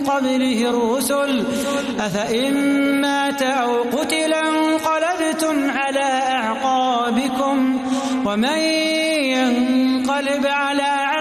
قبله الرسل أفإن مات أو قتل انقلبتم على أعقابكم ومن ينقلب على